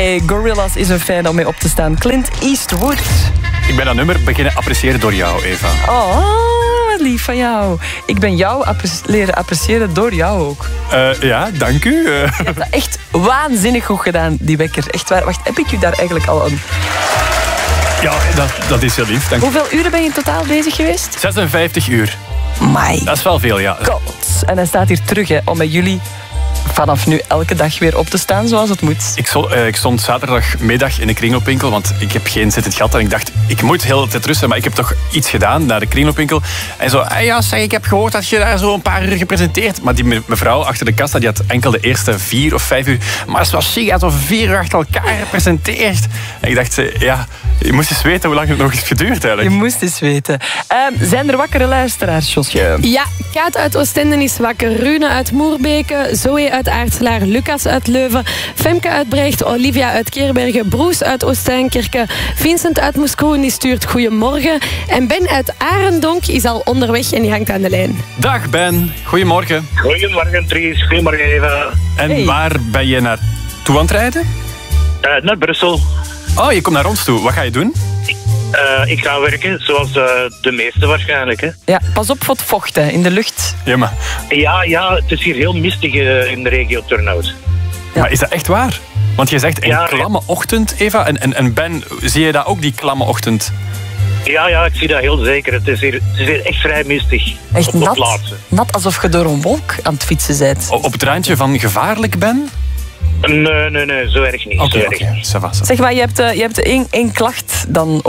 Hey, Gorillaz is een fan om mee op te staan. Clint Eastwood. Ik ben dat nummer beginnen appreciëren door jou, Eva. Oh, wat lief van jou. Ik ben jou leren appreciëren door jou ook. Ja, dank u. Je hebt dat echt waanzinnig goed gedaan, die wekker. Echt waar. Wacht, heb ik u daar eigenlijk al een... Ja, dat is heel lief. Dank u. Hoeveel uren ben je in totaal bezig geweest? 56 uur. My Dat is wel veel, ja. God. En hij staat hier terug, hè, om met jullie vanaf nu elke dag weer op te staan zoals het moet. Ik stond zaterdagmiddag in de kringloopwinkel, want ik heb geen zittend gat. En ik dacht, ik moet heel de tijd rusten, maar ik heb toch iets gedaan naar de kringloopwinkel. En zo, ja, zeg, ik heb gehoord dat je daar zo een paar uur gepresenteerd. Maar die mevrouw achter de kassa, die had enkel de eerste 4 of 5 uur. Maar het was ziek, hij had zo 4 uur achter elkaar gepresenteerd. En ik dacht, ja, je moest eens weten hoe lang het nog heeft geduurd eigenlijk. Je moest eens weten. Zijn er wakkere luisteraars, Josje? Ja, Kaat uit Oostende is wakker. Rune uit Moerbeke. Zoe uit Aartselaar. Lucas uit Leuven. Femke uit Brecht. Olivia uit Keerbergen. Broes uit Oostijnkerke. Vincent uit Moeskroen die stuurt goeiemorgen. En Ben uit Arendonk is al onderweg en die hangt aan de lijn. Dag Ben, goedemorgen. Goedemorgen Dries, goedemorgen Eva. En Hey. waar ben je naartoe aan het rijden? Naar Brussel. Oh, je komt naar ons toe. Wat ga je doen? Ik ga werken, zoals de meeste waarschijnlijk. Hè. Ja, pas op voor het vocht hè, in de lucht. Ja, maar Ja, het is hier heel mistig in de regio Turnhout. Ja. Maar is dat echt waar? Want je zegt een Ja, klamme ochtend, Eva. En Ben, zie je dat ook, die klamme ochtend? Ja, ik zie dat heel zeker. Het is hier echt vrij mistig. Echt op nat. plaatsen. Nat alsof je door een wolk aan het fietsen bent. Op het randje van gevaarlijk, Ben? Nee, zo erg niet. Oké, zo erg niet. ça va, ça va. Zeg maar, je hebt één klacht dan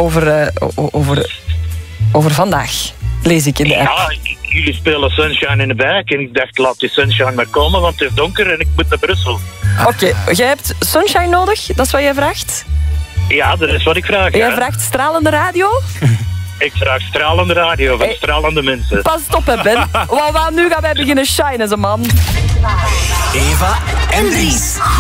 over vandaag. Lees ik in de app. Ja, jullie spelen Sunshine in de Bijk en ik dacht, laat die Sunshine maar komen, want het is donker en ik moet naar Brussel. Oké, jij hebt sunshine nodig, dat is wat jij vraagt? Ja, dat is wat ik vraag. Jij hè. vraagt stralende radio? Ik vraag stralende radio van stralende mensen. Pas op hè, Ben. Want nu gaan wij beginnen shinen, ze man. Eva en Dries.